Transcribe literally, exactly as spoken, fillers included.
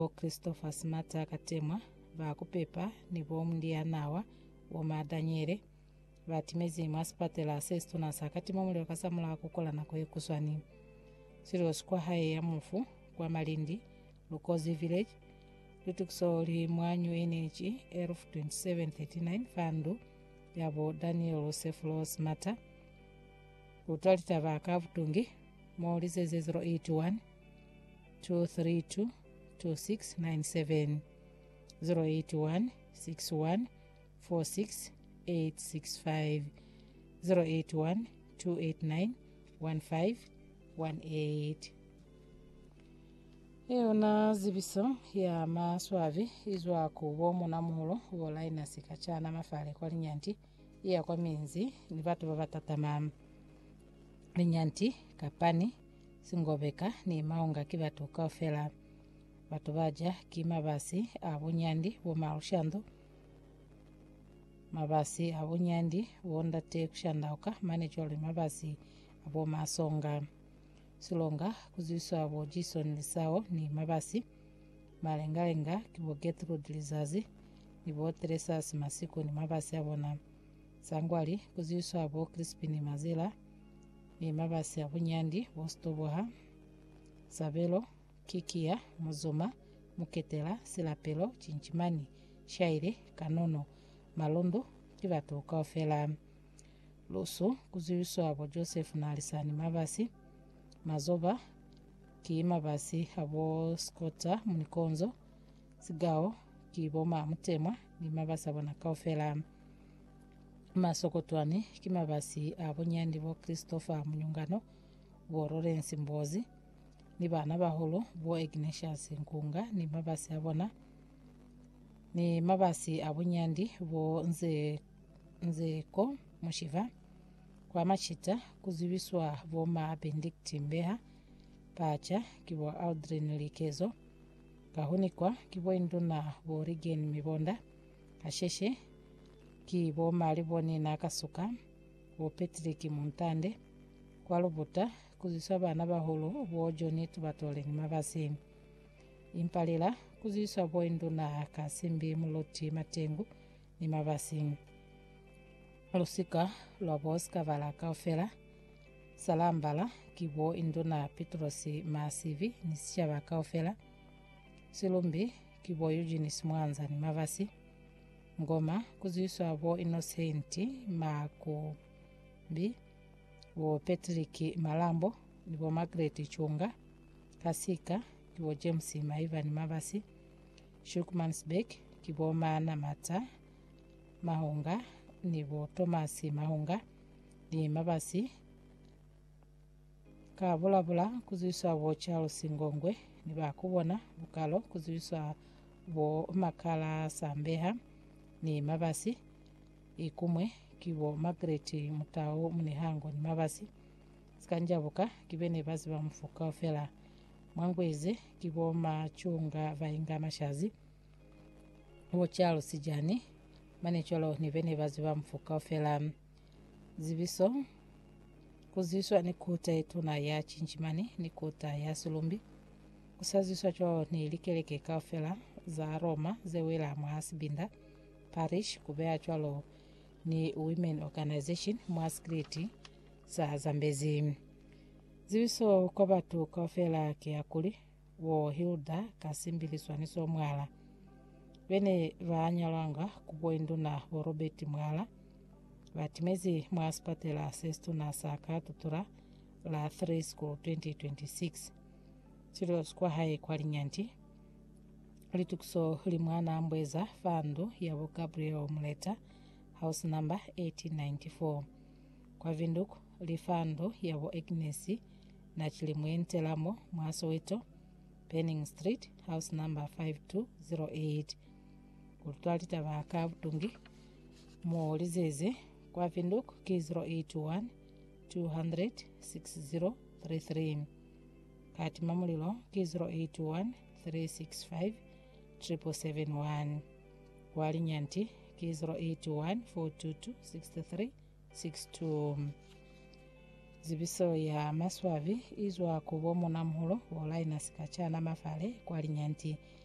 Christopher Smata katemwa vakupepa nivo mundianawa womadanyere vatimezi mwasipatela sesto na sakati momuliro kasamula kukola na kuyekuswani Sirius kwa haye ya mufu kwa Malindi Lukozi village lutukusoli mwanyu energy elfu twenty-seven thirty-nine fandu yabo Daniel Seflo Smata utalita vakavutungi maulize zero eight one two three two two six nine seven zero eight one six one four six eight six five zero eight one two eight nine one five one eight. Iyo na zibiso ya maswavi izwa kubomo na muholo wolaina sikachana mafale kwa linyanti iya kwa minzi ni vatu vavatata linyanti kapani singobeka ni maunga kivatu kafela batu baja kima basi abunyandi wo marushando mabasi abunyandi wonda te kushandauka manejoli mabasi abo masonga sulonga kuziswa abo Jason Lisao ni mabasi malengalenga kibo Gertrude Lizazi ni bo Teresa Masiku ni mabasi abona Sangwali kuziswa abo Crispin Mazela ni mabasi abunyandi bostoboha Sabelo Kikia Muzuma Muketela Silapelo Chinchimani Shaire Kanono Malondo kivatu kafela Lusu kuziwiso abo Joseph na Alisani mabasi Mazoba kiima basi abo Skota Munikonzo Sigao kiboma Mutemwa ni mabasi abona kafela Masokotwani kima basi abo Nyandi bo Christopher Munyungano bo Lawrence Mbozi ni bana baholo bo Ignatius Nkunga ni mabasi abona ni mabasi abunyandi bo nze nzeko mushiva kwa machita kuziwiswa bo ma Benedict Mbeha pacha kibo Audrey Likezo kahunikwa kibo induna bo Regen Mibonda kasheshe kibo maliboni na kasuka bo Patrick Muntande kwa Lubuta kuziswa bana baholo bo Johnny tubatole ni mabasi Impalila kuziswa bo induna Kasimbi Muloti Matengu ni mabasi Lusika lobos kavala kafela Salambala kibo induna Petrosi Masivi ni sichaba kafela Silumbi kibo Eugene Mwanza ni mabasi Ngoma kuziswa bo Innocenti Makumbi bo Patrick Malambo nibo Margaret Chunga Kasika kibo James Maiva ni mabasi Shukmansbeck kibo Maana Mata Mahunga nibo Thomas Mahunga ni mabasi Kabulabula kuziswa bo Charles Ngongwe ni bakubona bukalo kuziswa bo Makala Sambeha ni mabasi ikumwe kibo Margaret Mutao Munihango ni mabasi Sikanjabuka kibene bazi bamufuka ofela Mwangweze kibo Machunga Vainga Mashazi wo Charles Jani manecholo ni bene bazi bamufuka ofela zibiso kuziswa ni kuta etuna ya Chinchimani ni kuta ya Sulumbi kusaziswa cho ni likeleke kafela za Roma zewela mwasibinda parish kubea cholo ni women organization mwaskriti za Zambezi zibiso kwa batu kafela kiakuli wo Hilda Kasimbiliswa niso mwala bene vanyalanga kubwenduna wo Robert Mwala batimezi mwaspatela sesto na saka tutura la three school twenty twenty-six Sirius kwa haye kwa linyanti litukso limwana mbweza fandu ya Gabriel Muleta house number eighteen ninety-four kwa vinduku lifando ya bo Agnes na chilimwentelamo mwasoweto Penning Street house number five two zero eight kulitwalita bakabutungi muolizeze kwa vinduku ki zero eight one two hundred six zero three three kati mamulilo ki zero eight one three six five triple seven one kwa linyanti ki zero eight one four two two six three six two zibiso ya maswavi izwa kubomo na muholo wolaina sikachana mafale kwa linyanti